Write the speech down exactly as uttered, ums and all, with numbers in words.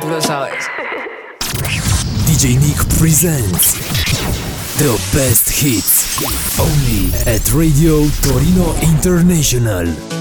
tú lo sabes. D J Nick presents the best hits only at Radio Torino International.